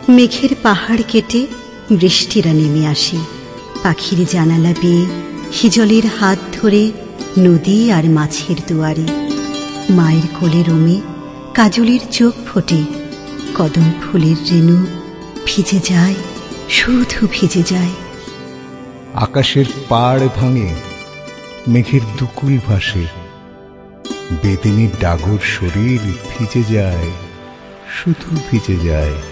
মেঘের পাহাড় কেটে বৃষ্টিরা নেমে আসে, পাখির জানালা বেয়ে হিজলের হাত ধরে নদী আর মাছের দুয়ারে। মায়ের কোলে রমে কাজলের চোখ ফোটে, কদম ফুলের রেণু ভিজে যায়, শুধু ভিজে যায়। আকাশের পাড় ভাঙে, মেঘের দুকুল ভাসে, বেদিনীর ডাগর শরীর ভিজে যায়, শুধু ভিজে যায়।